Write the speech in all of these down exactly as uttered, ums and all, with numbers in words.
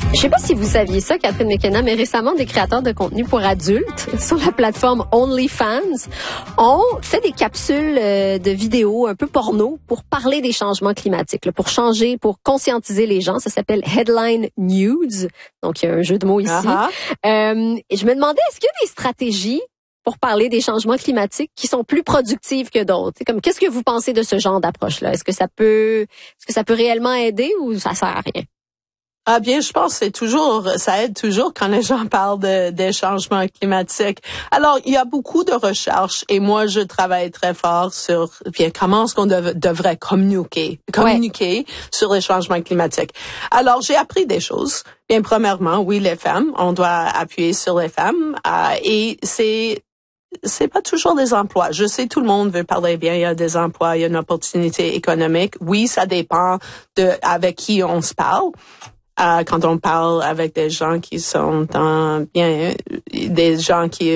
Je sais pas si vous saviez ça, Catherine McKenna, mais récemment, des créateurs de contenu pour adultes sur la plateforme OnlyFans ont fait des capsules de vidéos un peu porno pour parler des changements climatiques, pour changer, pour conscientiser les gens. Ça s'appelle Headline Nudes. Donc, il y a un jeu de mots ici. Uh-huh. Euh, et je me demandais, est-ce qu'il y a des stratégies pour parler des changements climatiques qui sont plus productives que d'autres? C'est comme, qu'est-ce que vous pensez de ce genre d'approche-là? Est-ce que ça peut, est-ce que ça peut réellement aider ou ça sert à rien? Ah bien, je pense que c'est toujours, ça aide toujours quand les gens parlent de, des changements climatiques. Alors, il y a beaucoup de recherches et moi, je travaille très fort sur bien comment est-ce qu'on dev, devrait communiquer, communiquer ouais. sur les changements climatiques. Alors, j'ai appris des choses. Bien, premièrement, oui, les femmes, on doit appuyer sur les femmes euh, et c'est c'est pas toujours des emplois. Je sais, tout le monde veut parler bien, il y a des emplois, il y a une opportunité économique. Oui, ça dépend de avec qui on se parle. Euh, quand on parle avec des gens qui sont en, bien, des gens qui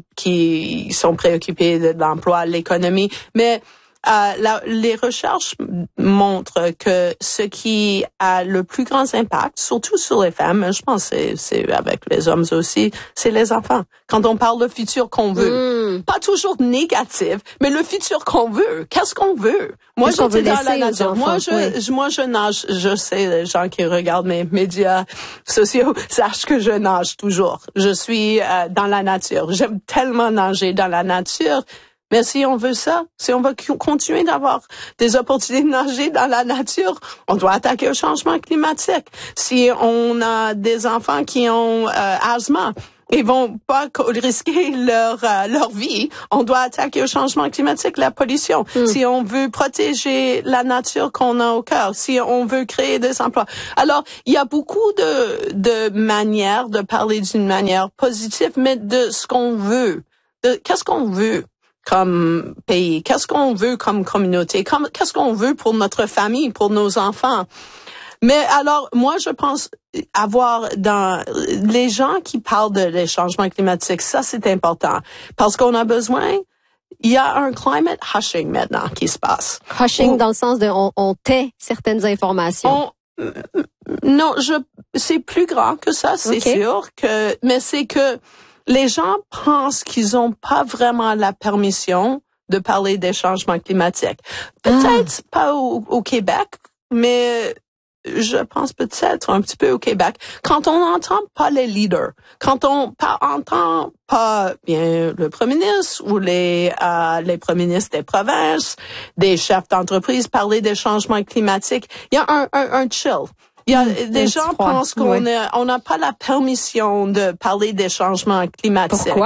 qui sont préoccupés de l'emploi, l'économie, mais euh, la, les recherches montrent que ce qui a le plus grand impact, surtout sur les femmes, je pense que c'est, c'est avec les hommes aussi, c'est les enfants. Quand on parle du futur qu'on veut, mmh. pas toujours négatif, mais le futur qu'on veut. Qu'est-ce qu'on veut? Moi, Qu'est-ce j'étais dans la nature. Enfants, moi, je, oui. je, moi, je nage. Je sais, les gens qui regardent mes médias sociaux sachent que je nage toujours. Je suis euh, dans la nature. J'aime tellement nager dans la nature. Mais si on veut ça, si on veut continuer d'avoir des opportunités de nager dans la nature, on doit attaquer au changement climatique. Si on a des enfants qui ont euh, asthme, ils vont pas risquer leur euh, leur vie. On doit attaquer au changement climatique, la pollution. Mm. Si on veut protéger la nature qu'on a au cœur, si on veut créer des emplois. Alors, il y a beaucoup de de manières de parler d'une manière positive, mais de ce qu'on veut. De qu'est-ce qu'on veut comme pays, qu'est-ce qu'on veut comme communauté, comme, qu'est-ce qu'on veut pour notre famille, pour nos enfants. Mais alors, moi, je pense avoir dans les gens qui parlent de les changements climatiques, ça, c'est important. Parce qu'on a besoin, il y a un climate hushing maintenant qui se passe. Hushing Où, dans le sens de on, on tait certaines informations. On, non, je, c'est plus grand que ça, c'est okay. sûr que, mais c'est que les gens pensent qu'ils n'ont pas vraiment la permission de parler des changements climatiques. Peut-être ah. pas au, au Québec, mais je pense peut-être un petit peu au Québec. Quand on n'entend pas les leaders, quand on pas, entend pas bien le premier ministre ou les euh, les premiers ministres des provinces, des chefs d'entreprise parler des changements climatiques, il y a un, un, un chill. Il y a mmh, des gens froid. pensent qu'on oui. on n'a pas la permission de parler des changements climatiques. Pourquoi?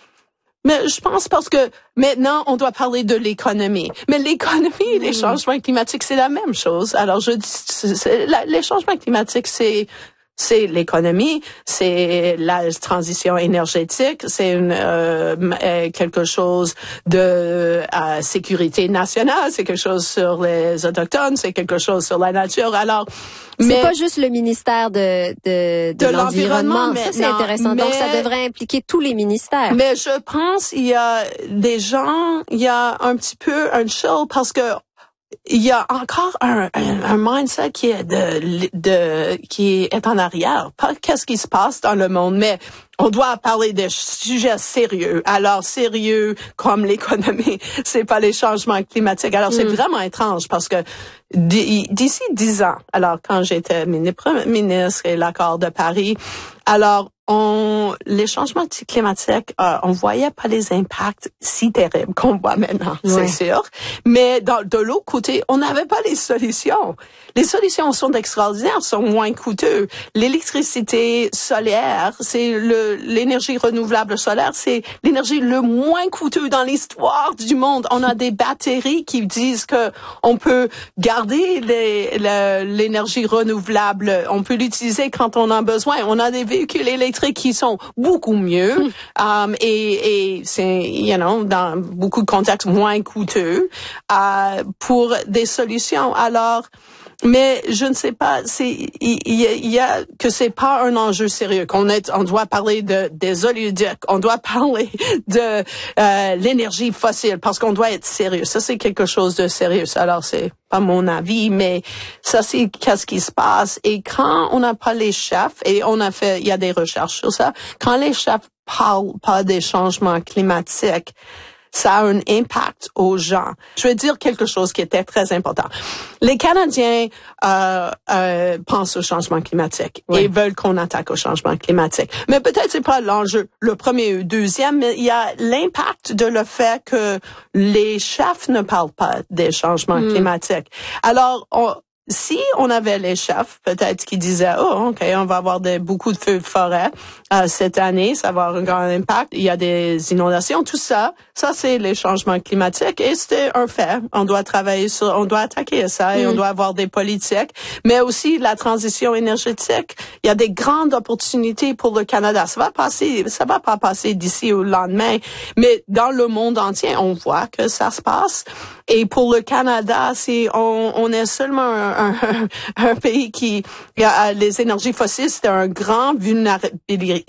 Mais je pense parce que maintenant on doit parler de l'économie. Mais l'économie et mmh. les changements climatiques c'est la même chose. Alors je dis c'est, c'est, la, les changements climatiques c'est c'est l'économie, c'est la transition énergétique, c'est une, euh, quelque chose de euh, sécurité nationale, c'est quelque chose sur les autochtones, c'est quelque chose sur la nature. Alors, c'est mais pas juste le ministère de de, de, de l'environnement. l'environnement. Ça c'est non, intéressant. Mais, donc ça devrait impliquer tous les ministères. Mais je pense il y a des gens, il y a un petit peu un chill parce que il y a encore un, un, un mindset qui est de, de, qui est en arrière. Pas qu'est-ce qui se passe dans le monde, mais on doit parler de sujets sérieux. Alors, sérieux comme l'économie, c'est pas les changements climatiques. Alors, mm. c'est vraiment étrange parce que d'ici dix ans, alors quand j'étais ministre et l'accord de Paris, alors, on, les changements climatiques, euh, on voyait pas les impacts si terribles qu'on voit maintenant, ouais. c'est sûr. Mais dans, de l'autre côté, on n'avait pas les solutions. Les solutions sont extraordinaires, sont moins coûteuses. L'électricité solaire, c'est le, l'énergie renouvelable solaire, c'est l'énergie le moins coûteuse dans l'histoire du monde. On a des batteries qui disent que on peut garder les, les, l'énergie renouvelable, on peut l'utiliser quand on en a besoin. On a des véhicules électriques qui sont beaucoup mieux mm. um, et, et c'est, you know, dans beaucoup de contextes moins coûteux uh, pour des solutions. Alors, Mais je ne sais pas, c'est il y, y, y a que c'est pas un enjeu sérieux. Qu'on est, on doit parler de des oléoducs, on doit parler de euh, l'énergie fossile parce qu'on doit être sérieux. Ça c'est quelque chose de sérieux. Alors c'est pas mon avis, mais ça c'est qu'est-ce qui se passe. Et quand on n'a pas les chefs, et on a fait, il y a des recherches sur ça, quand les chefs parlent pas des changements climatiques, ça a un impact aux gens. Je vais dire quelque chose qui était très important. Les Canadiens euh, euh, pensent au changement climatique oui. et veulent qu'on attaque au changement climatique. Mais peut-être c'est pas l'enjeu, le premier ou le deuxième, mais il y a l'impact de le fait que les chefs ne parlent pas des changements mm. climatiques. Alors, on, si on avait les chefs, peut-être qui disaient, oh, OK, on va avoir des, beaucoup de feux de forêt euh, cette année, ça va avoir un grand impact, il y a des inondations, tout ça, ça c'est les changements climatiques et c'est un fait. On doit travailler sur, on doit attaquer ça et mm. on doit avoir des politiques, mais aussi la transition énergétique. Il y a des grandes opportunités pour le Canada. Ça va passer, ça va pas passer d'ici au lendemain, mais dans le monde entier, on voit que ça se passe. Et pour le Canada, c'est on, on est seulement un, un, un pays qui a les énergies fossiles, c'est un grand vulnérabilité,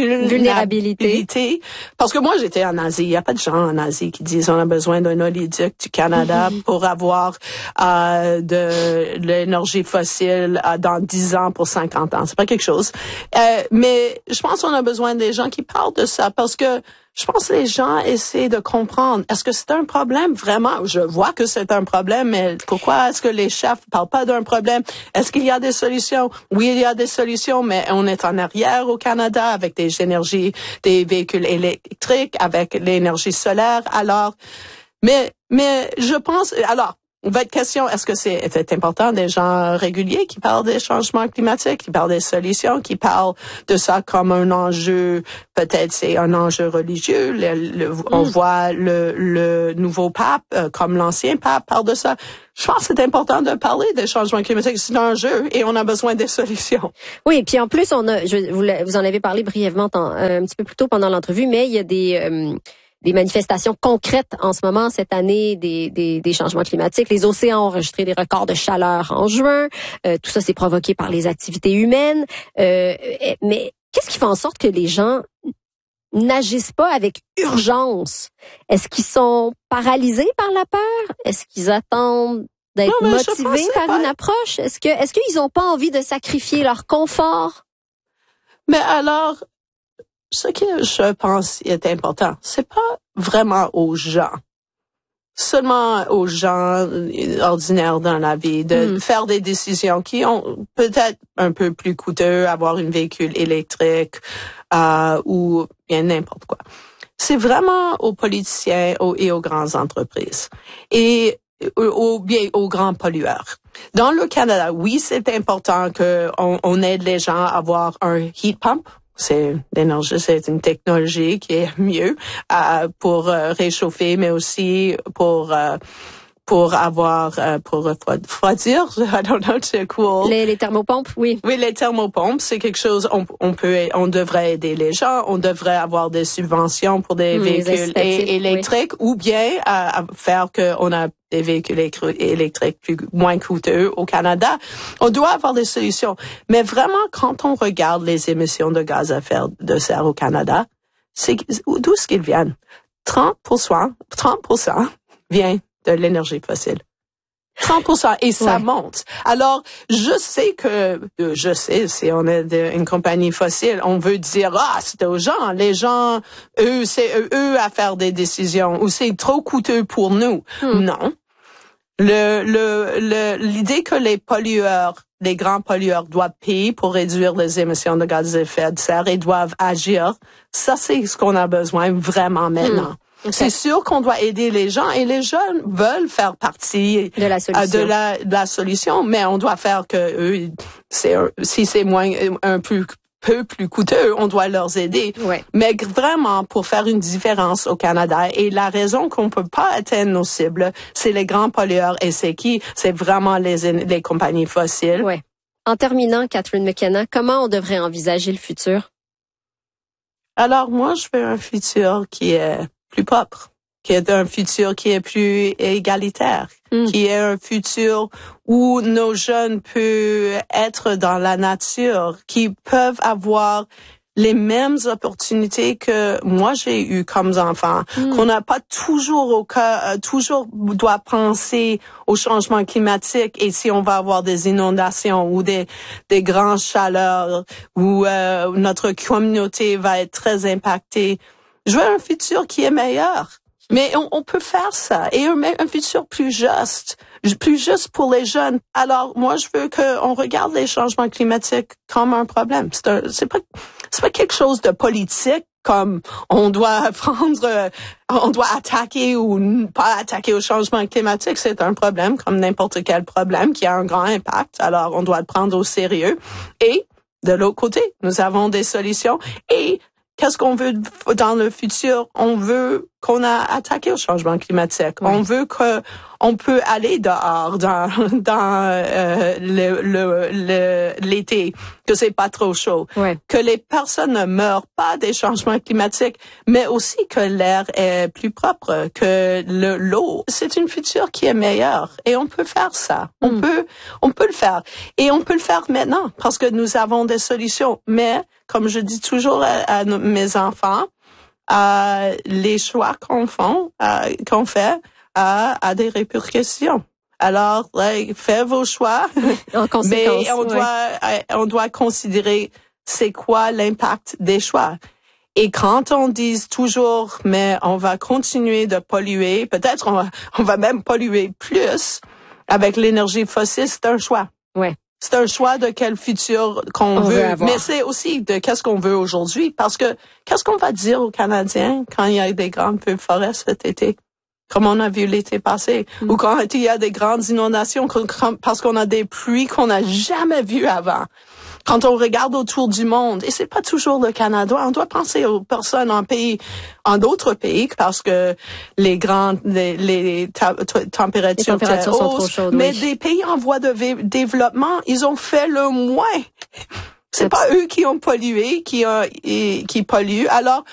vulnérabilité. Parce que moi, j'étais en Asie. Il n'y a pas de gens en Asie qui disent on a besoin d'un oléoduc du Canada mm-hmm. pour avoir euh, de, de l'énergie fossile euh, dans dix ans pour cinquante ans. C'est pas quelque chose. Euh, mais je pense qu'on a besoin des gens qui parlent de ça parce que je pense que les gens essaient de comprendre. Est-ce que c'est un problème vraiment? Je vois que c'est un problème, mais pourquoi est-ce que les chefs ne parlent pas d'un problème? Est-ce qu'il y a des solutions? Oui, il y a des solutions, mais on est en arrière au Canada avec des énergies, des véhicules électriques, avec l'énergie solaire. Alors, mais, mais je pense, alors, votre question, est-ce que c'est, c'est important des gens réguliers qui parlent des changements climatiques, qui parlent des solutions, qui parlent de ça comme un enjeu, peut-être c'est un enjeu religieux. Le, le, mm. On voit le, le nouveau pape, euh, comme l'ancien pape, parle de ça. Je pense que c'est important de parler des changements climatiques. C'est un enjeu et on a besoin des solutions. Oui, puis en plus, on a, je, vous, vous en avez parlé brièvement tant, euh, un petit peu plus tôt pendant l'entrevue, mais il y a des... Euh, des manifestations concrètes en ce moment cette année des, des, des changements climatiques. Les océans ont enregistré des records de chaleur en juin. Euh, tout ça, c'est provoqué par les activités humaines. Euh, mais qu'est-ce qui fait en sorte que les gens n'agissent pas avec urgence? Est-ce qu'ils sont paralysés par la peur? Est-ce qu'ils attendent d'être non, motivés par pas... une approche? Est-ce que est-ce qu'ils n'ont pas envie de sacrifier leur confort? Mais alors... Ce que je pense est important, c'est pas vraiment aux gens, seulement aux gens ordinaires dans la vie, de mm. faire des décisions qui ont peut-être un peu plus coûteux, avoir un véhicule électrique euh, ou bien n'importe quoi. C'est vraiment aux politiciens aux, et aux grandes entreprises et aux, bien aux grands pollueurs. Dans le Canada, oui, c'est important que on, on aide les gens à avoir un heat pump. C'est l'énergie, c'est une technologie qui est mieux euh, pour euh, réchauffer, mais aussi pour euh, pour avoir euh, pour refroidir. I don't know, c'est cool. Les, les thermopompes, oui. Oui, les thermopompes, c'est quelque chose. On, on peut, on devrait aider les gens. On devrait avoir des subventions pour des mmh, véhicules é- électriques, oui. ou bien à, à faire que on a des véhicules électriques plus moins coûteux au Canada. On doit avoir des solutions. Mais vraiment, quand on regarde les émissions de gaz à effet de serre au Canada, c'est d'où est-ce qu'ils viennent? trente pour cent, trente pour cent vient de l'énergie fossile. trente pour cent et ça ouais. monte. Alors, je sais que, je sais, si on est une compagnie fossile, on veut dire, ah, c'est aux gens. Les gens, eux, c'est eux, eux à faire des décisions ou c'est trop coûteux pour nous. Hmm. Non. Le, le, le, l'idée que les pollueurs, les grands pollueurs doivent payer pour réduire les émissions de gaz à effet de serre et doivent agir, ça, c'est ce qu'on a besoin vraiment maintenant. Hmm. Okay. C'est sûr qu'on doit aider les gens et les jeunes veulent faire partie de la solution, de la, de la solution, mais on doit faire que eux, c'est, si c'est moins, un peu, peu plus coûteux, on doit leur aider. Ouais. Mais vraiment pour faire une différence au Canada et la raison qu'on peut pas atteindre nos cibles, c'est les grands pollueurs et c'est qui? C'est vraiment les, les compagnies fossiles. Ouais. En terminant, Catherine McKenna, comment on devrait envisager le futur? Alors moi, je veux un futur qui est plus propre, qui est un futur qui est plus égalitaire, mm. qui est un futur où nos jeunes peuvent être dans la nature, qui peuvent avoir les mêmes opportunités que moi j'ai eues comme enfant, mm. qu'on n'a pas toujours au cas, toujours doit penser au changement climatique et si on va avoir des inondations ou des des grandes chaleurs où euh, notre communauté va être très impactée. Je veux un futur qui est meilleur. Mais on, on peut faire ça et un, un futur plus juste, plus juste pour les jeunes. Alors moi, je veux qu'on regarde les changements climatiques comme un problème. C'est un, c'est pas, c'est pas quelque chose de politique comme on doit prendre, on doit attaquer ou pas attaquer au changement climatique. C'est un problème comme n'importe quel problème qui a un grand impact. Alors on doit le prendre au sérieux. Et de l'autre côté, nous avons des solutions et qu'est-ce qu'on veut dans le futur? On veut qu'on a attaqué au changement climatique. Oui. On veut que on peut aller dehors dans dans euh, le, le, le l'été, que c'est pas trop chaud, oui. que les personnes ne meurent pas des changements climatiques, mais aussi que l'air est plus propre, que le l'eau, c'est une future qui est meilleure et on peut faire ça. Mm. On peut on peut le faire et on peut le faire maintenant parce que nous avons des solutions, mais comme je dis toujours à, à mes enfants, euh, les choix qu'on fait, euh, qu'on fait, euh, a des répercussions. Alors, like, faites vos choix, en conséquence, mais on ouais. doit, euh, on doit considérer c'est quoi l'impact des choix. Et quand on dit toujours, mais on va continuer de polluer, peut-être on va, on va même polluer plus avec l'énergie fossile, c'est un choix. Ouais. C'est un choix de quel futur qu'on on veut, veut mais c'est aussi de qu'est-ce qu'on veut aujourd'hui. Parce que qu'est-ce qu'on va dire aux Canadiens quand il y a des grands feux de forêt cet été, comme on a vu l'été passé, mm. ou quand il y a des grandes inondations parce qu'on a des pluies qu'on n'a jamais vues avant. Quand on regarde autour du monde, et c'est pas toujours le Canada, on doit penser aux personnes en pays, en d'autres pays, parce que les grandes, les, les ta, ta, températures, les températures sont trop chaudes. Mais oui. des pays en voie de v- développement, ils ont fait le moins. C'est pas eux qui ont pollué, qui ont, et, qui polluent. Alors,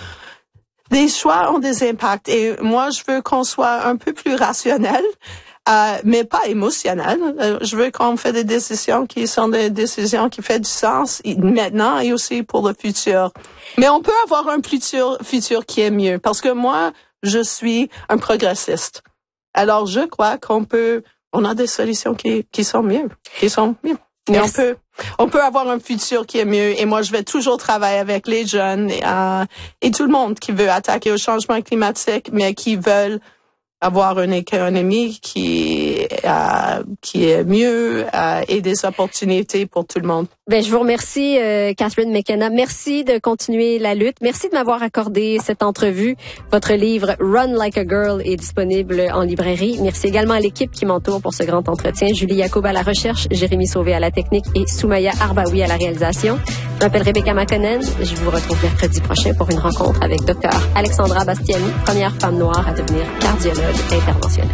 les choix ont des impacts. Et moi, je veux qu'on soit un peu plus rationnel. Euh, mais pas émotionnel. Euh, je veux qu'on fait des décisions qui sont des décisions qui font du sens maintenant et aussi pour le futur. Mais on peut avoir un futur, futur qui est mieux parce que moi, je suis un progressiste. Alors, je crois qu'on peut, on a des solutions qui, qui sont mieux, qui sont mieux. Et on peut, on peut avoir un futur qui est mieux. Et moi, je vais toujours travailler avec les jeunes et, euh, et tout le monde qui veut attaquer au changement climatique, mais qui veulent avoir une économie qui euh, qui est mieux euh, et des opportunités pour tout le monde. Ben je vous remercie euh, Catherine McKenna. Merci de continuer la lutte. Merci de m'avoir accordé cette entrevue. Votre livre Run Like a Girl est disponible en librairie. Merci également à l'équipe qui m'entoure pour ce grand entretien. Julie Yacoub à la recherche, Jérémy Sauvé à la technique et Soumaya Arbaoui à la réalisation. Je m'appelle Rebecca McConnell. Je vous retrouve mercredi prochain pour une rencontre avec Dr Alexandra Bastiani, première femme noire à devenir cardiologue interventionnelle.